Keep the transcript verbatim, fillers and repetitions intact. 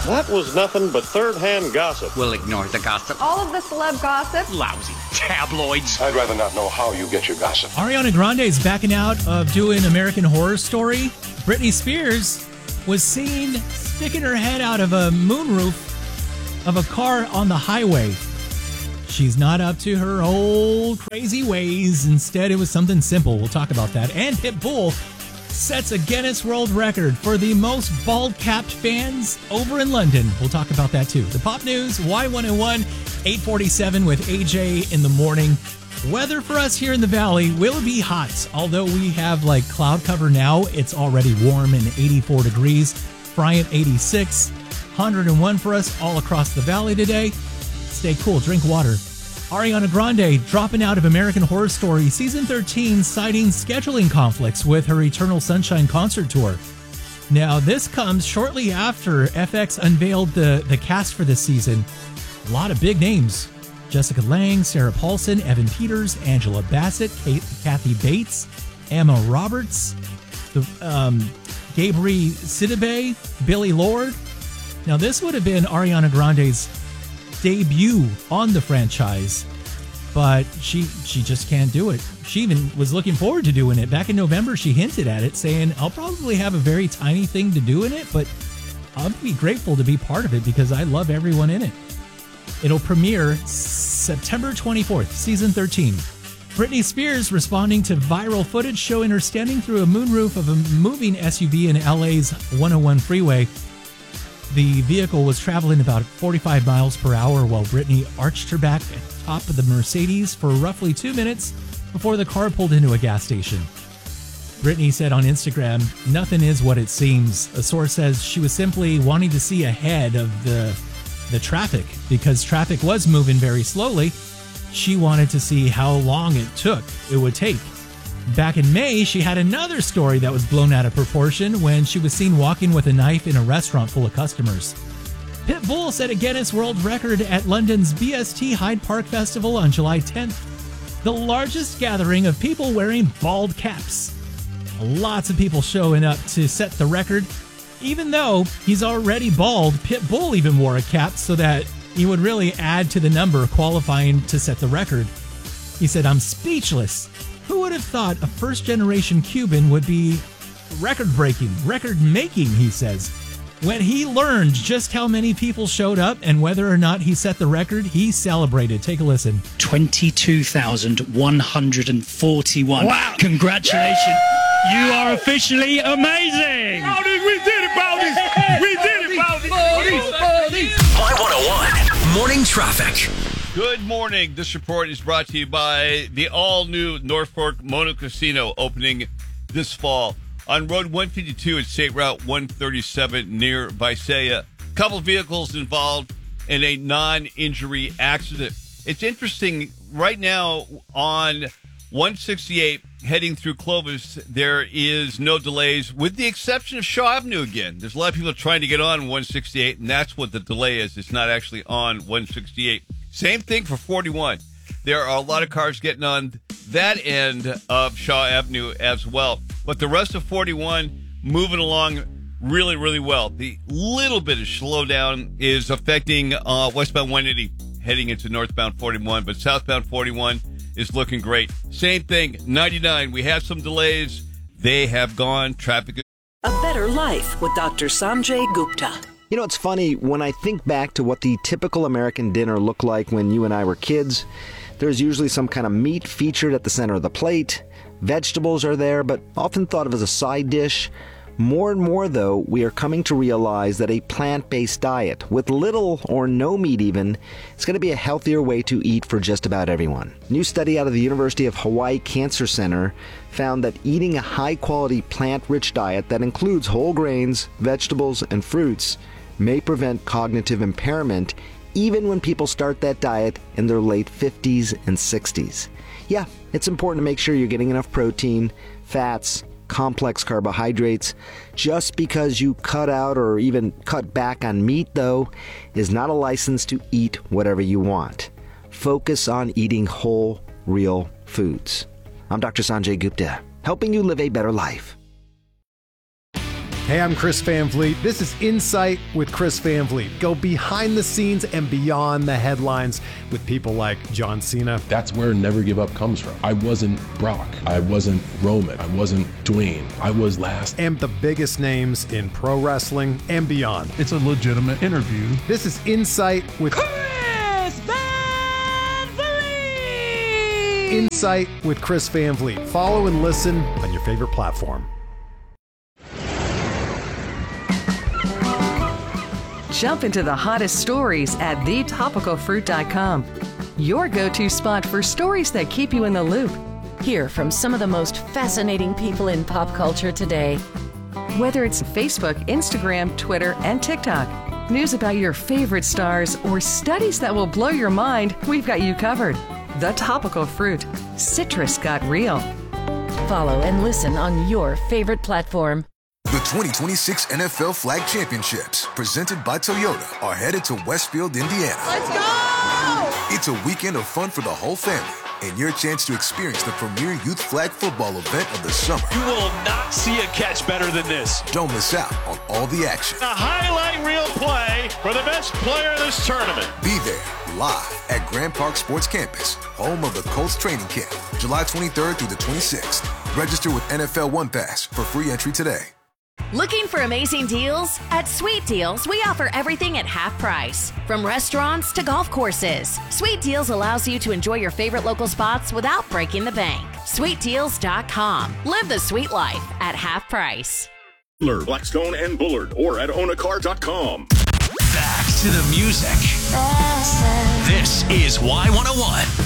That was nothing but third-hand gossip. We'll ignore the gossip. All of the celeb gossip. Lousy tabloids. I'd rather not know how you get your gossip. Ariana Grande is backing out of doing American Horror Story. Britney Spears was seen sticking her head out of a moonroof of a car on the highway. She's not up to her old crazy ways. Instead, it was something simple. We'll talk about that. And Pitbull sets a Guinness World Record for the most bald-capped fans over in London. We'll talk about that too. The Pop News, Y one oh one, eight forty-seven with A J in the morning. Weather for us here in the Valley will be hot. Although we have like cloud cover now, it's already warm and eighty-four degrees. Bryant eighty-six, one hundred one for us all across the Valley today. Stay cool, drink water. Ariana Grande dropping out of American Horror Story Season thirteen, citing scheduling conflicts with her Eternal Sunshine concert tour. Now, this comes shortly after F X unveiled the, the cast for this season. A lot of big names. Jessica Lange, Sarah Paulson, Evan Peters, Angela Bassett, Kate, Kathy Bates, Emma Roberts, the, um, Gabrielle Sidibe, Billy Lord. Now, this would have been Ariana Grande's debut on the franchise, but she she just can't do it. She even was looking forward to doing it. Back in November, she hinted at it, saying, I'll probably have a very tiny thing to do in it, but I'll be grateful to be part of it because I love everyone in it. It'll premiere September twenty-fourth, Season thirteen. Britney Spears responding to viral footage showing her standing through a moonroof of a moving S U V in L A's one oh one freeway. The vehicle was traveling about forty-five miles per hour while Britney arched her back at the top of the Mercedes for roughly two minutes before the car pulled into a gas station. Britney said on Instagram, "Nothing is what it seems." A source says she was simply wanting to see ahead of the, the traffic because traffic was moving very slowly. She wanted to see how long it took, it would take. Back in May, she had another story that was blown out of proportion when she was seen walking with a knife in a restaurant full of customers. Pitbull set a Guinness World Record at London's B S T Hyde Park Festival on July tenth. The largest gathering of people wearing bald caps. Lots of people showing up to set the record. Even though he's already bald, Pitbull even wore a cap so that he would really add to the number qualifying to set the record. He said, "I'm speechless. Who would have thought a first-generation Cuban would be record-breaking, record-making," he says. When he learned just how many people showed up and whether or not he set the record, he celebrated. Take a listen. twenty-two thousand one hundred forty-one. Wow. Congratulations. You are officially amazing. Baldies, we did it, Baldies. We did it, Baldies. Baldies, Baldies. Y one oh one, Morning Traffic. Good morning. This report is brought to you by the all-new North Fork Mono Casino opening this fall on Road one fifty-two at State Route one thirty-seven near Visalia. Couple vehicles involved in a non-injury accident. It's interesting, right now on one sixty-eight heading through Clovis, there is no delays with the exception of Shaw Avenue again. There's a lot of people trying to get on one sixty-eight, and that's what the delay is. It's not actually on one sixty-eight. Same thing for forty-one. There are a lot of cars getting on that end of Shaw Avenue as well. But the rest of forty-one moving along really, really well. The little bit of slowdown is affecting uh, westbound one eighty heading into northbound forty-one, but southbound forty-one is looking great. Same thing, ninety-nine. We had some delays. They have gone. Traffic is... A better life with Doctor Sanjay Gupta. You know, it's funny, when I think back to what the typical American dinner looked like when you and I were kids, there's usually some kind of meat featured at the center of the plate. Vegetables are there, but often thought of as a side dish. More and more, though, we are coming to realize that a plant-based diet, with little or no meat even, is going to be a healthier way to eat for just about everyone. A new study out of the University of Hawaii Cancer Center found that eating a high-quality plant-rich diet that includes whole grains, vegetables, and fruits may prevent cognitive impairment even when people start that diet in their late fifties and sixties. Yeah, it's important to make sure you're getting enough protein, fats, complex carbohydrates. Just because you cut out or even cut back on meat, though, is not a license to eat whatever you want. Focus on eating whole, real foods. I'm Doctor Sanjay Gupta, helping you live a better life. Hey, I'm Chris Van Vliet. This is Insight with Chris Van Vliet. Go behind the scenes and beyond the headlines with people like John Cena. That's where Never Give Up comes from. I wasn't Brock. I wasn't Roman. I wasn't Dwayne. I was last. And the biggest names in pro wrestling and beyond. It's a legitimate interview. This is Insight with Chris Van Vliet. Insight with Chris Van Vliet. Follow and listen on your favorite platform. Jump into the hottest stories at the topical fruit dot com. Your go-to spot for stories that keep you in the loop. Hear from some of the most fascinating people in pop culture today. Whether it's Facebook, Instagram, Twitter, and TikTok, news about your favorite stars, or studies that will blow your mind, we've got you covered. The Topical Fruit. Citrus got real. Follow and listen on your favorite platform. The twenty twenty-six N F L Flag Championships, presented by Toyota, are headed to Westfield, Indiana. Let's go! It's a weekend of fun for the whole family and your chance to experience the premier youth flag football event of the summer. You will not see a catch better than this. Don't miss out on all the action. A highlight reel play for the best player of this tournament. Be there live at Grand Park Sports Campus, home of the Colts training camp, July twenty-third through the twenty-sixth. Register with N F L One Pass for free entry today. Looking for amazing deals? At Sweet Deals, we offer everything at half price. From restaurants to golf courses, Sweet Deals allows you to enjoy your favorite local spots without breaking the bank. sweet deals dot com. Live the sweet life at half price. Blackstone and Bullard or at own a car dot com. Back to the music. This is Y one oh one.